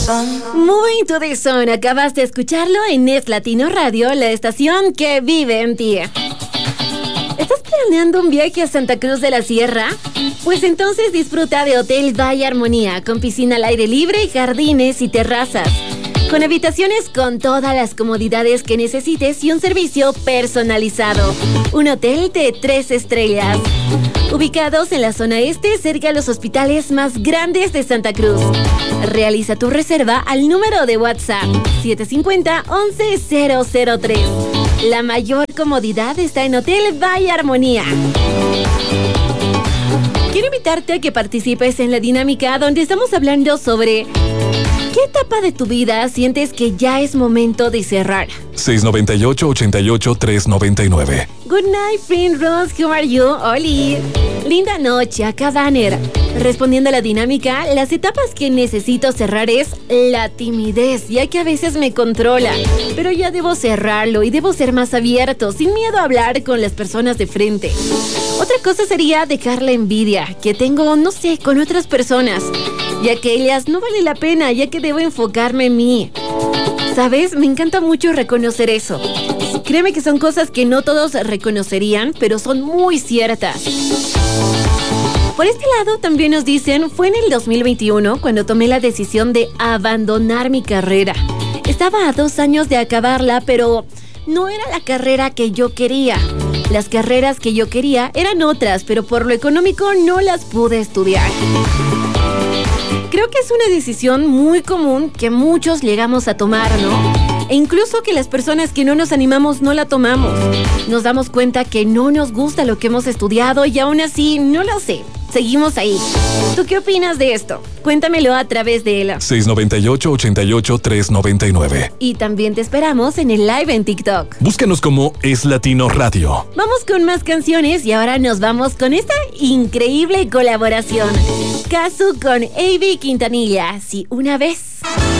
Moving to the Zone, acabas de escucharlo en Es Latino Radio, la estación que vive en ti. ¿Estás planeando un viaje a Santa Cruz de la Sierra? Pues entonces disfruta de Hotel Valle Armonía, con piscina al aire libre, jardines y terrazas, con habitaciones con todas las comodidades que necesites y un servicio personalizado. Un hotel de 3 estrellas. Ubicados en la zona este, cerca a los hospitales más grandes de Santa Cruz. Realiza tu reserva al número de WhatsApp 750-11003. La mayor comodidad está en Hotel Valle Armonía. Quiero invitarte a que participes en la dinámica donde estamos hablando sobre ¿qué etapa de tu vida sientes que ya es momento de cerrar? 698-88-399. Good night, friend Ross. How are you? Oli. Linda noche, acá Danner. Respondiendo a la dinámica, las etapas que necesito cerrar es la timidez, ya que a veces me controla. Pero ya debo cerrarlo y debo ser más abierto, sin miedo a hablar con las personas de frente. Otra cosa sería dejar la envidia que tengo, no sé, con otras personas, ya que ellas no vale la pena, ya que debo enfocarme en mí. ¿Sabes? Me encanta mucho reconocer eso. Créeme que son cosas que no todos reconocerían, pero son muy ciertas. Por este lado también nos dicen, fue en el 2021 cuando tomé la decisión de abandonar mi carrera. Estaba a 2 años de acabarla, pero no era la carrera que yo quería. Las carreras que yo quería eran otras, pero por lo económico no las pude estudiar. Creo que es una decisión muy común que muchos llegamos a tomar, ¿no? E incluso que las personas que no nos animamos no la tomamos. Nos damos cuenta que no nos gusta lo que hemos estudiado y aún así, no lo sé. Seguimos ahí. ¿Tú qué opinas de esto? Cuéntamelo a través de él. 698-88-399. Y también te esperamos en el live en TikTok. Búscanos como Es Latino Radio. Vamos con más canciones y ahora nos vamos con esta increíble colaboración. Casu con A.B. Quintanilla. Sí, una vez.